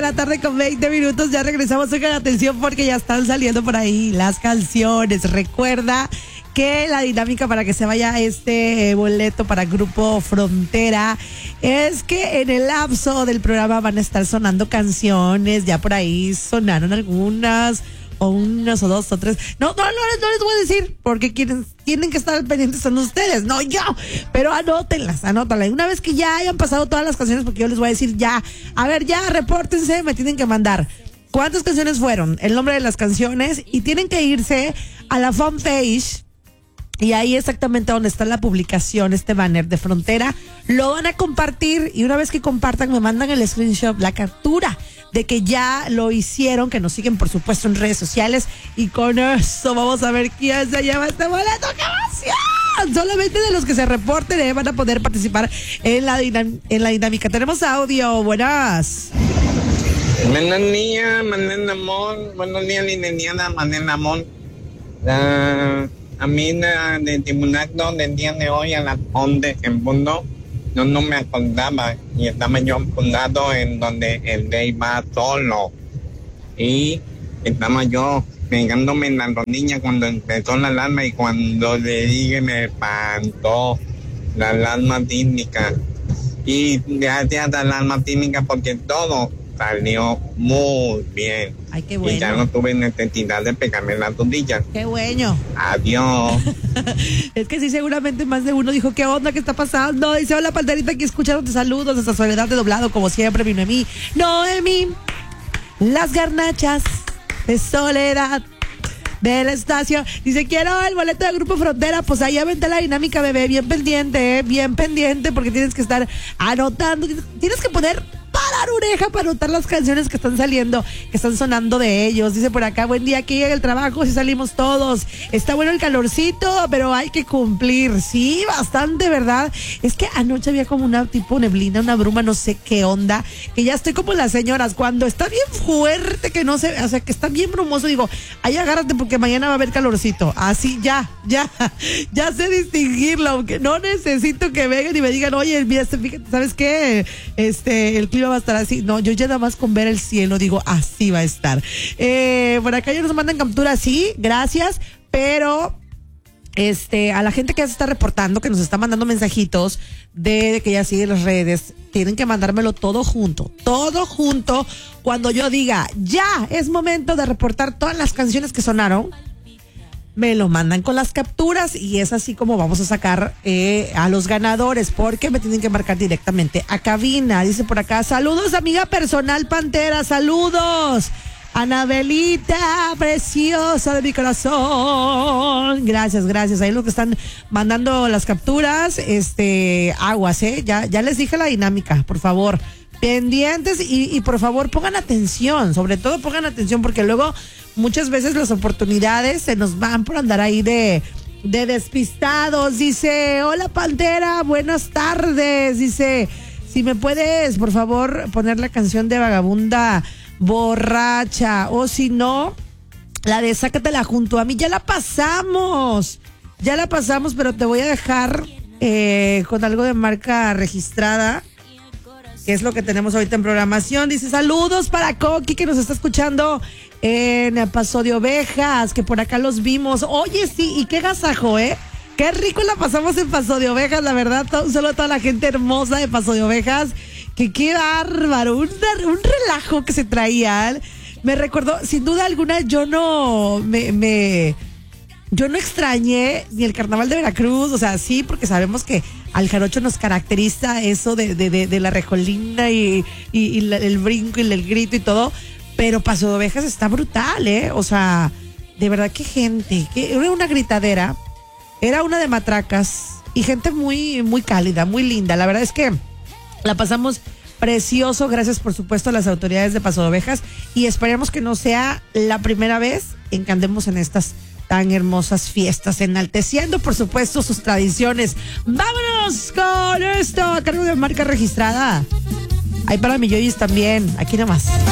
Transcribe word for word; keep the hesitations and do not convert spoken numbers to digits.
la tarde con veinte minutos. Ya regresamos. Oigan, atención porque ya están saliendo por ahí las canciones. Recuerda que la dinámica para que se vaya este boleto para Grupo Frontera es que en el lapso del programa van a estar sonando canciones. Ya por ahí sonaron algunas, o unas o dos o tres. No, no, no, les, no les voy a decir porque quieren, tienen que estar pendientes son ustedes, no yo. Pero anótenlas, anótalas. Una vez que ya hayan pasado todas las canciones, porque yo les voy a decir ya, a ver, ya, repórtense, me tienen que mandar cuántas canciones fueron, el nombre de las canciones, y tienen que irse a la fanpage. Y ahí exactamente donde está la publicación, este banner de Frontera, lo van a compartir, y una vez que compartan me mandan el screenshot, la captura de que ya lo hicieron, que nos siguen por supuesto en redes sociales, y con eso vamos a ver quién se lleva este boleto. ¡Qué emoción! Solamente de los que se reporten eh, van a poder participar en la, dinam- en la dinámica. Tenemos audio, buenas. Buenos días, Manenamón. Buenos días, Liliana Manenamón. Uh, a mí uh, de tribunal del día de hoy a las once en punto, yo no me acordaba y estaba yo fundado en donde el rey va solo. Y estaba yo pegándome en la rodilla cuando empezó la alarma, y cuando le dije me espantó la alarma típica. Y gracias a la alarma típica porque todo salió muy bien. Ay, qué bueno. Y ya no tuve necesidad de pegarme en las rodillas. Qué bueno. Adiós. Es que sí, seguramente más de uno dijo, ¿qué onda? ¿Qué está pasando? Dice, hola, Panterita, aquí escuchándote, saludos desde Soledad de Doblado, como siempre, mi Noemí. Noemí, las garnachas de Soledad de la estación. Dice, quiero el boleto de Grupo Frontera. Pues ahí aventé la dinámica, bebé. Bien pendiente, ¿eh? Bien pendiente, porque tienes que estar anotando. Tienes que poner parar oreja para anotar las canciones que están saliendo, que están sonando de ellos. Dice por acá, buen día, aquí llega el trabajo, si salimos todos. Está bueno el calorcito, pero hay que cumplir. Sí, bastante, ¿verdad? Es que anoche había como una tipo neblina, una bruma, no sé qué onda, que ya estoy como las señoras, cuando está bien fuerte, que no sé, o sea, que está bien brumoso, digo, ahí agárrate porque mañana va a haber calorcito. Así ya, ya, ya sé distinguirlo, aunque no necesito que vengan y me digan, oye, mira, fíjate, ¿sabes qué? Este, el clima va a estar así. No, yo ya nada más con ver el cielo digo, así va a estar. Eh, por acá ya nos mandan captura, sí, gracias, pero este, a la gente que ya se está reportando, que nos está mandando mensajitos de, de que ya sigue las redes, tienen que mandármelo todo junto, todo junto. Cuando yo diga, ya es momento de reportar todas las canciones que sonaron, me lo mandan con las capturas, y es así como vamos a sacar eh, a los ganadores, porque me tienen que marcar directamente a cabina. Dice por acá, saludos amiga personal Pantera, saludos Anabelita, preciosa de mi corazón. Gracias, gracias. Ahí los que están mandando las capturas, este, aguas, eh, ya, ya les dije la dinámica, por favor, pendientes, y, y por favor pongan atención, sobre todo pongan atención, porque luego muchas veces las oportunidades se nos van por andar ahí de, de despistados. Dice, hola Pantera, buenas tardes. Dice, si me puedes, por favor, poner la canción de Vagabunda Borracha, o si no, la de Sácatela junto a mí. Ya la pasamos, ya la pasamos, pero te voy a dejar eh, con algo de marca registrada, que es lo que tenemos ahorita en programación. Dice, saludos para Coqui, que nos está escuchando en Paso de Ovejas, que por acá los vimos. Oye, sí, y qué gasajo, ¿eh? Qué rico la pasamos en Paso de Ovejas, la verdad. Un saludo a toda la gente hermosa de Paso de Ovejas, que qué bárbaro, un, un relajo que se traían. Me recordó, sin duda alguna, yo no me... me Yo no extrañé ni el carnaval de Veracruz, o sea, sí, porque sabemos que al jarocho nos caracteriza eso de, de, de, de la rejolina y, y, y la, el brinco y el grito y todo, pero Paso de Ovejas está brutal, ¿eh? O sea, de verdad, qué gente, que era una gritadera, era una de matracas y gente muy, muy cálida, muy linda. La verdad es que la pasamos precioso, gracias por supuesto a las autoridades de Paso de Ovejas, y esperemos que no sea la primera vez en que andemos en estas tan hermosas fiestas, enalteciendo por supuesto sus tradiciones. Vámonos con esto a cargo de marca registrada. Hay para mi Yoyis también, aquí nomás.